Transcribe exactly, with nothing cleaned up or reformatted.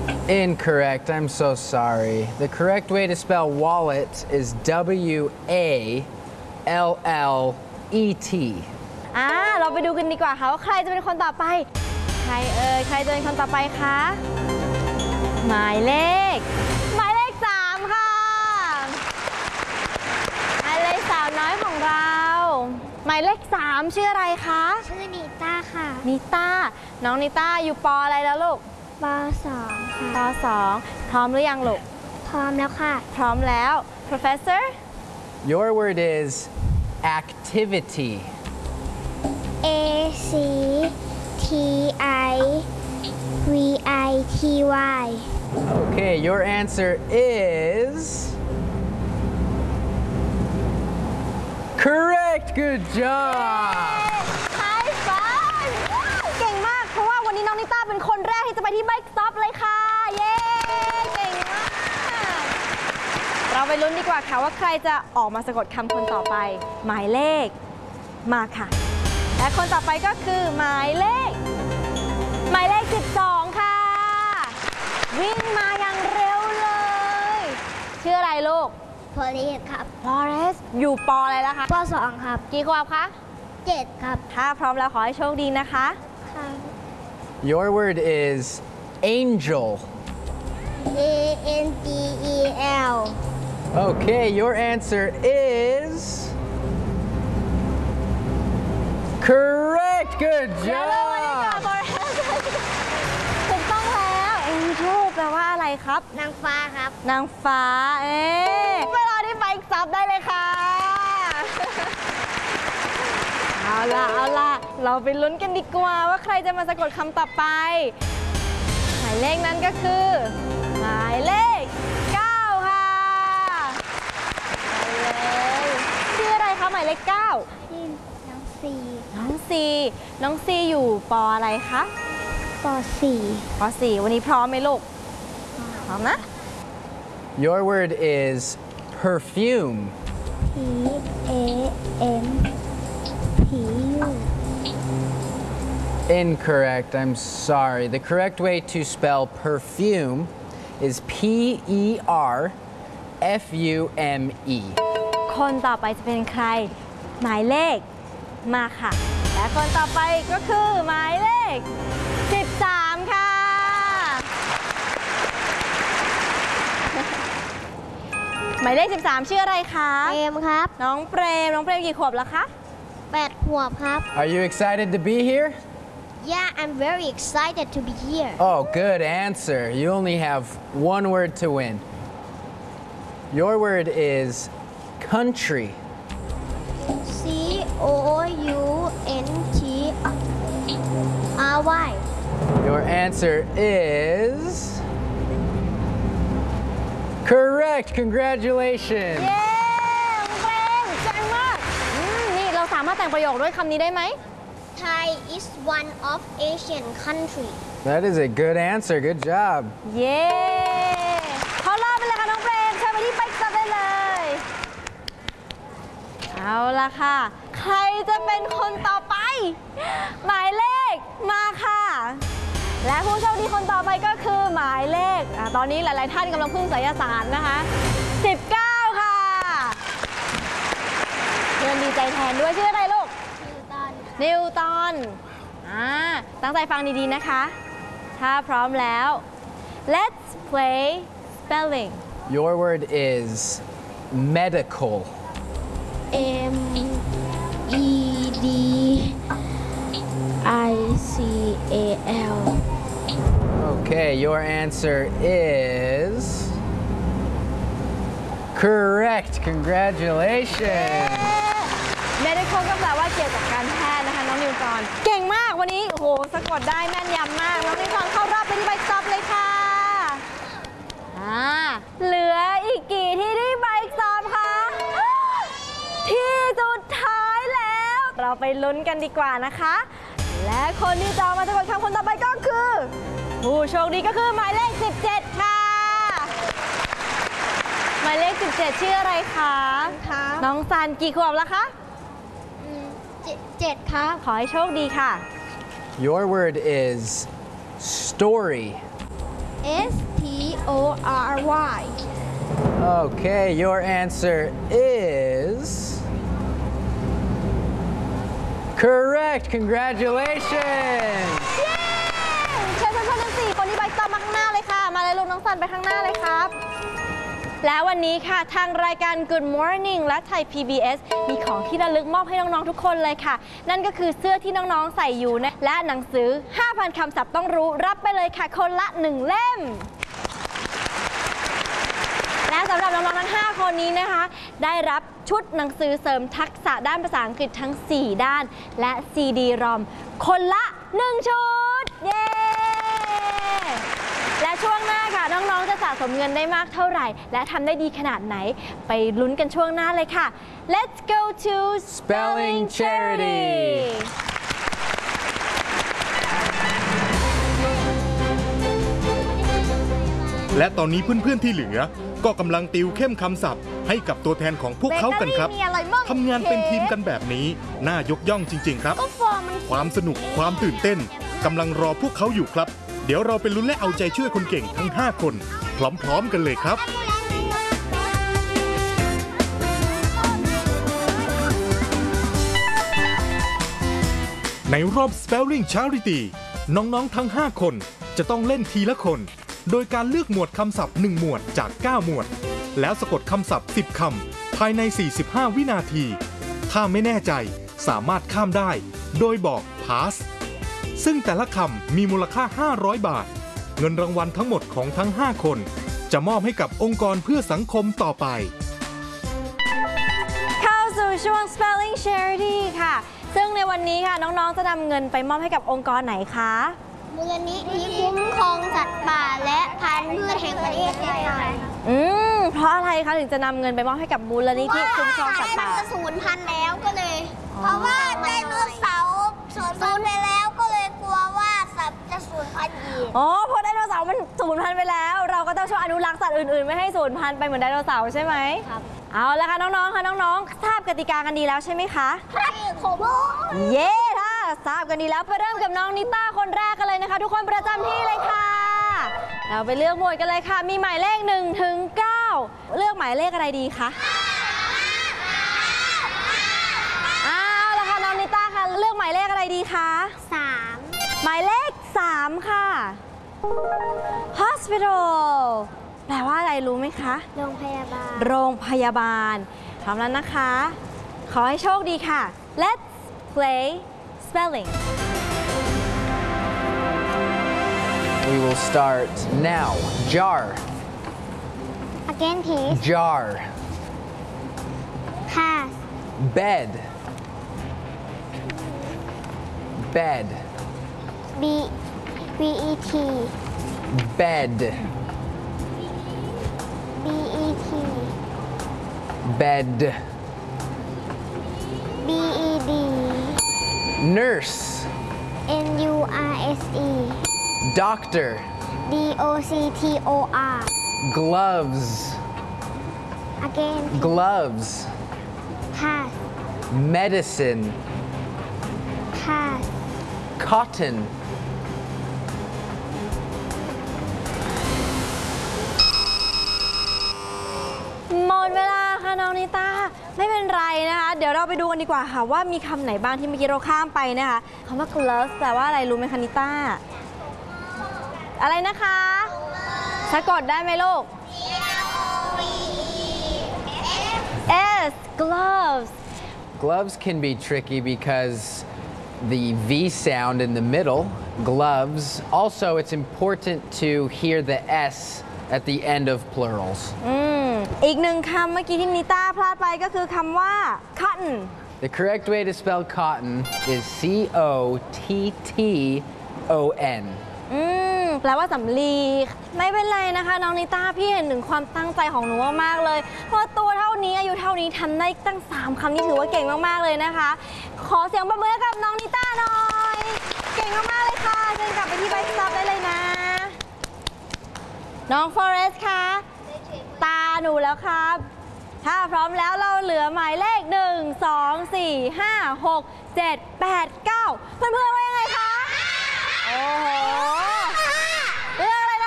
Incorrect. I'm so sorry. The correct way to spell wallet is W A L L E T อ่าเราไปดูกันดีกว่าค่ะว่าใครจะเป็นคนต่อไปใครเอ่ยใครจะเป็นคนต่อไปคะหมายเลขหมายเลขสามค่ะหมายเลขสาวน้อยของเราหมายเลขสามชื่ออะไรคะชื่อนิต้าค่ะนิต้าน้องนิต้าอยู่ป.อะไรแล้วลูกป.สองค่ะป.สองพร้อมหรือยังลูกพร้อมแล้วค่ะพร้อมแล้ว Professor Your word is activity A C T I V I T Y Okay, your answer is correct. Good job. High five เก่งมากเพราะว่าวันนี้น้องนิต้าเป็นคนแรกที่จะไปที่ Bike Stop เลยค่ะเย้เก่งมากเราไปลุ้นดีกว่าค่ะว่าใครจะออกมาสะกดคำคนต่อไปหมายเลขมาค่ะและคนต่อไปก็คือหมายเลขหมายเลขสิบสองค่ะวิ่งมาอย่างเร็วเลยชื่ออะไรลูกพอลีสครับฟลอเรสอยู่ป.อะไรแล้วคะป.สองครับกี่ขวบคะเจ็ดครับถ้าพร้อมแล้วขอให้โชคดีนะคะค่ะ Your word is angel A N G E L Okay, your answer is correct. Good job. ถูกต้องแล้ว Angel แปลว่าอะไรครับนางฟ้าครับนางฟ้าเอ๊ะไปรอที่ไฟซับได้เลยค่ะเอาล่ะเอาล่ะเราไปลุ้นกันดีกว่าว่าใครจะมาสะกดคำต่อไปหมายเลขนั้นก็คือหมายเลขเก้าค่ะไปเลยชื่ออะไรคะหมายเลขเก้าชื่อน้องซีน้องซีน้องซีอยู่ป.อะไรคะป.สี่ป.สี่วันนี้พร้อมไหมลูกพร้อมนะ Your word is perfume P A M P U Incorrect. I'm sorry. The correct way to spell perfume is P E R F U M E คนต่อไปจะเป็นใครหมายเลขมาค่ะและคนต่อไปก็คือหมายเลขสิบสามค่ะหมายเลขสิบสามชื่ออะไรคะเปรมครับน้องเปรมน้องเปรมกี่ขวบแล้วคะแปดขวบครับ Are you excited to be here? Yeah, I'm very excited to be here. Oh, good answer. You only have one word to win. Your word is country. C O U N T R Y. Your answer is correct. Congratulations. เย้เปรมเจ๋งมากนี่เราสามารถแต่งประโยคด้วยคำนี้ได้ไหม Thai is one of Asian country. That is a good answer. Good job. เย้เขารอบไปเลยค่ะน้องเปรมเชิญไปที่ไปซับได้เลยเอาละค่ะใครจะเป็นคนต่อไปหมายเลขมาค่ะและผู้โชคดีคนต่อไปก็คือหมายเลขอ่ะตอนนี้หลายๆท่านกำลังพึ่งไสยศาสตร์นะคะสิบเก้าค่ะเพื่อนดีใจแทนด้วยชื่ออะไรลูกนิวตันอ่าตั้งใจฟังดีๆนะคะถ้าพร้อมแล้ว let's play spelling Your word is medical M E D I C A L Okay, your answer is correct. Congratulations. medical ก็แปลว่าเกี่ยวกับการแพทย์นะคะน้องนิวตันเก่งมากวันนี้โอ้โหสะกดได้แม่นยำมากน้องนิวตันเข้ารอบไปที่ไบค์ซับเลยค่ะอ่าเหลืออีกกี่ที่ที่ไบค์ซับคะที่สุดท้ายแล้วเราไปลุ้นกันดีกว่านะคะและคนที่จะมาสะกดคำคนต่อไปก็คือผู้โชคดีก็คือหมายเลขสิบเจ็ดค่ะหมายเลขสิบเจ็ดชื่ออะไรคะน้องซันกี่ขวบแล้วคะเจ็ดครับขอให้โชคดีค่ะ Your word is story S P O R Y Okay, your answer is correct. Congratulations. เชิญเพื่อนๆทั้งสี่คนที่ไบค์ตามมาข้างหน้าเลยค่ะ มาเลยลูกน้องสันไปข้างหน้าเลยครับ และวันนี้ค่ะทางรายการ Good Morning และไทย พี บี เอส มีของที่ระลึกมอบให้น้องๆทุกคนเลยค่ะ นั่นก็คือเสื้อที่น้องๆใส่อยู่นะและหนังสือ ห้าพัน คำศัพท์ต้องรู้รับไปเลยค่ะคนละหนึ่งเล่ม และสำหรับน้องๆทั้งห้าคนนี้นะคะได้รับชุดหนังสือเสริมทักษะด้านภาษาอังกฤษทั้งสี่ด้านและซี ดี รอมคนละหนึ่งชุดเย้และช่วงหน้าค่ะน้องๆจะสะสมเงินได้มากเท่าไหร่และทำได้ดีขนาดไหนไปลุ้นกันช่วงหน้าเลยค่ะ Let's go to Spelling Charity และตอนนี้เพื่อนๆที่เหลือก็กำลังติวเข้มคำศัพท์ให้กับตัวแทนของพวกเขากันครับเบเกอรี่มีอะไรบ้างทำงานเป็นทีมกันแบบนี้น่ายกย่องจริงๆครับก็ฟอร์มมันความสนุกความตื่นเต้นกำลังรอพวกเขาอยู่ครับ เดี๋ยวเราไปลุ้นและเอาใจช่วยคนเก่งทั้งห้าคนพร้อมๆกันเลยครับ ในรอบ Spelling Charity น้องๆทั้งห้าคนจะต้องเล่นทีละคนโดยการเลือกหมวดคำศัพท์หนึ่งหมวดจากเก้าหมวดแล้วสะกดคำศัพท์สิบคำภายในสี่สิบห้าวินาทีถ้าไม่แน่ใจสามารถข้ามได้โดยบอก pass ซึ่งแต่ละคำมีมูลค่าห้าร้อยบาทเงินรางวัลทั้งหมดของทั้งห้าคนจะมอบให้กับองค์กรเพื่อสังคมต่อไปเข้าสู่ช่วง Spelling Charity ค่ะซึ่งในวันนี้ค่ะน้องๆจะนำเงินไปมอบให้กับองค์กรไหนคะมูลนิธิคุ้มครองสัตว์ป่าและพันธุ์พืชแห่งประเทศไทยอืมเพราะอะไรคะถึงจะนำเงินไปมอบให้กับมูลนิธิคุ้มครองสัตว์ป่าจะสูญพันธุ์แล้วก็เลยเพราะว่าไดโนเสาร์สูญพันธุ์ไปแล้วก็เลยกลัวว่าสัตว์จะสูญพันธุ์อีกอ๋อเพราะไดโนเสาร์มันสูญพันธุ์ไปแล้วเราก็ต้องช่วยอนุรักษ์สัตว์อื่นๆไม่ให้สูญพันธุ์ไปเหมือนไดโนเสาร์ใช่ไหมครับเอาละค่ะน้องๆค่ะน้องๆทราบกติกากันดีแล้วใช่ไหมคะครับผมเย้ถ้าทราบกันดีแล้วไปเริ่มกับน้องนิต้าคนแรกกันเลยนะคะทุกคนประจำที่เลยค่ะเราไปเลือกหมวดกันเลยค่ะมีหมายเลขหนึ่งถึงเก้าเลือกหมายเลขอะไรดีคะเอาละค่ะน้องนิต้าค่ะเลือกหมายเลขอะไรดีคะสามหมายเลขสามค่ะ hospital แปลว่าอะไรรู้ไหมคะโรงพยาบาลโรงพยาบาลพร้อมแล้วนะคะขอให้โชคดีค่ะ Let's play spelling We will start now. Jar. Again, please. Jar. Pass. Bed. Bed. B B E T. Bed. B E T. Bed. B E D. Nurse. N U R S E. Doctor. D O C T O R. Gloves. Again. Gloves. Pass. Medicine. Pass. Cotton. หมดเวลาค่ะน้องนิต้าไม่เป็นไรนะคะเดี๋ยวเราไปดูกันดีกว่าค่ะว่ามีคำไหนบ้างที่เมื่อกี้เราข้ามไปนะคะคำว่า gloves แปลว่าอะไรรู้ไหมคะนิต้าอะไรนะคะสะกดได้ไหมลูก S gloves Gloves can be tricky because the V sound in the middle, gloves. Also, it's important to hear the S at the end of plurals. อืมอีกหนึ่งคำเมื่อกี้ที่นิต้าพลาดไปก็คือคำว่า cotton. The correct way to spell cotton is C O T T O N. อืมแปลว่าสำลีไม่เป็นไรนะคะน้องนิต้าพี่เห็นถึงความตั้งใจของหนูมากๆเลยเพราะตัวเท่านี้อายุเท่านี้ทำได้ตั้งสามคำนี่ถือว่าเก่งมากๆเลยนะคะขอเสียงปรบมือกับน้องนิต้าหน่อยเก่งมากๆเลยค่ะเชิญกลับไปที่ไบค์สต็อปได้เลยนะน้องฟอเรสต์คะตาหนูแล้วครับถ้าพร้อมแล้วเราเหลือหมายเลขหนึ่ง สอง สี่ ห้า หก เจ็ด แปด เก้าเพื่อนๆว่ายังไงคะโอ้โห